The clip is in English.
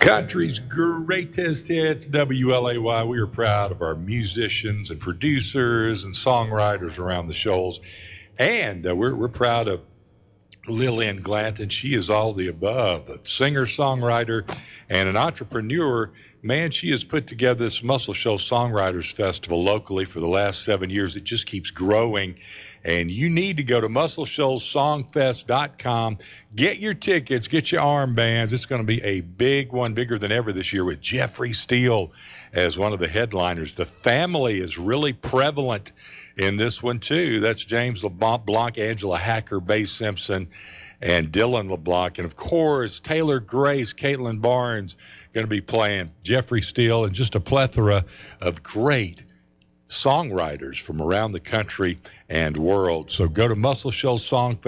Country's greatest hits, WLAY. We are proud of our musicians and producers and songwriters around the shoals. And we're proud of Lillian Glanton. She is all the above, a singer, songwriter, and an entrepreneur. Man, she has put together this Muscle Shoals Songwriters Festival locally for the last 7 years. It just keeps growing. And you need to go to muscleshoalssongfest.com. Get your tickets, get your armbands. It's going to be a big one, bigger than ever this year, with Jeffrey Steele as one of the headliners. The family is really prevalent in this one, too. That's James LeBlanc, Angela Hacker, Bass Simpson, and Dylan LeBlanc. And, of course, Taylor Grace, Caitlin Barnes going to be playing, Jeffrey Steele, and just a plethora of great songwriters from around the country and world. So go to Muscle Shoals Songfest.